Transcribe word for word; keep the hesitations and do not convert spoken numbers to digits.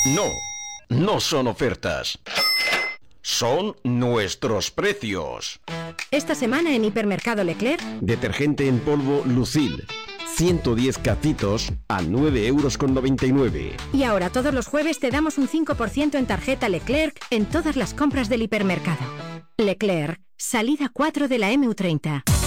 No, no son ofertas. Son nuestros precios. Esta semana en Hipermercado Leclerc. Detergente en polvo Lucil. ciento diez cacitos a nueve euros con noventa y nueve. Y ahora todos los jueves te damos un cinco por ciento en tarjeta Leclerc en todas las compras del hipermercado. Leclerc, salida cuatro de la eme u treinta.